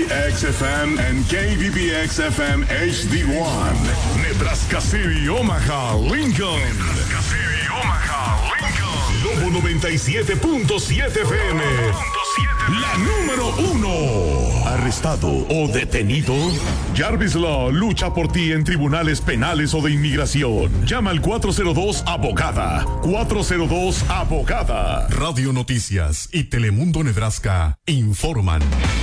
KBBX-FM and KBBX-FM HD1. Nebraska City, Omaha, Lincoln. Nebraska City, Omaha, Lincoln. Lobo 97.7 FM. La número 1. ¿Arrestado o detenido? Jarvis Law lucha por ti en tribunales penales o de inmigración. Llama al 402-ABOGADA. 402-ABOGADA. Radio Noticias y Telemundo Nebraska informan.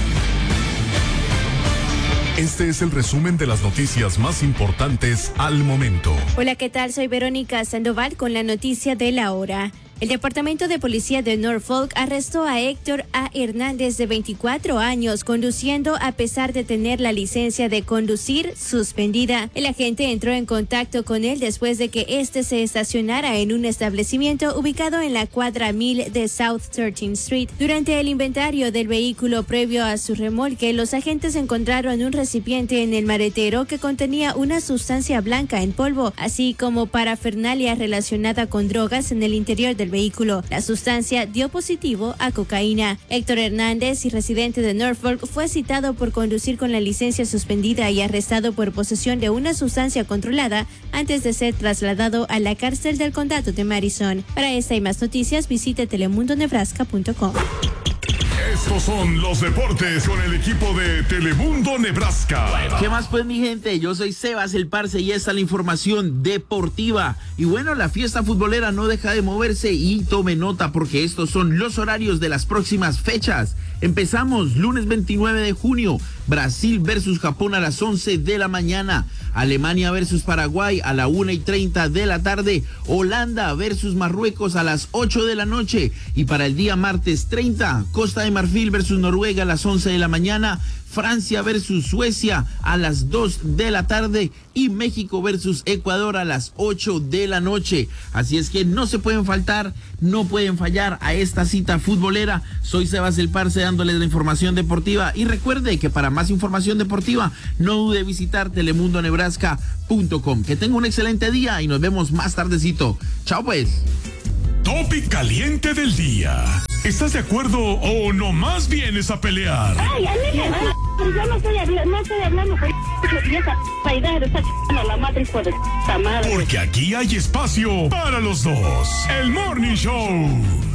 Este es el resumen de las noticias más importantes al momento. Hola, ¿qué tal? Soy Verónica Sandoval con la noticia de la hora. El Departamento de Policía de Norfolk arrestó a Héctor A. Hernández, de 24 años, conduciendo a pesar de tener la licencia de conducir suspendida. El agente entró en contacto con él después de que éste se estacionara en un establecimiento ubicado en la cuadra 1000 de South 13th Street. Durante el inventario del vehículo previo a su remolque, los agentes encontraron un recipiente en el maletero que contenía una sustancia blanca en polvo, así como parafernalia relacionada con drogas en el interior del vehículo. La sustancia dio positivo a cocaína. Héctor Hernández, residente de Norfolk, fue citado por conducir con la licencia suspendida y arrestado por posesión de una sustancia controlada antes de ser trasladado a la cárcel del condado de Madison. Para esta y más noticias, visite telemundonebraska.com. Estos son los deportes con el equipo de Telemundo Nebraska. ¿Qué más pues, mi gente? Yo soy Sebas el Parce y esta es la información deportiva. Y bueno, la fiesta futbolera no deja de moverse y tome nota porque estos son los horarios de las próximas fechas. Empezamos lunes 29 de junio, Brasil versus Japón a las 11 de la mañana, Alemania versus Paraguay a la 1:30 de la tarde, Holanda versus Marruecos a las 8 de la noche y para el día martes 30, Costa de Marfil versus Noruega a las 11 de la mañana, Francia versus Suecia a las 2 de la tarde y México versus Ecuador a las 8 de la noche. Así es que no se pueden faltar, no pueden fallar a esta cita futbolera. Soy Sebas el Parce dándoles la información deportiva y recuerde que para más información deportiva no dude visitar telemundonebraska.com. Que tenga un excelente día y nos vemos más tardecito. Chao pues. Topic caliente del día. ¿Estás de acuerdo o nomás vienes a pelear? Ay, yo no estoy hablando con esa idea de esa la madre hijo de madre. Porque aquí hay espacio para los dos. El Morning Show.